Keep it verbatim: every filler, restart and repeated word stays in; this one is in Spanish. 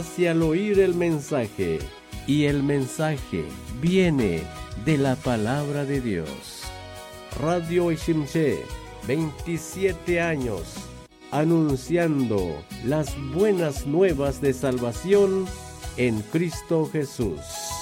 hacia al oír el mensaje, y el mensaje viene de la palabra de Dios. Radio Ishimche, veintisiete años, anunciando las buenas nuevas de salvación en Cristo Jesús.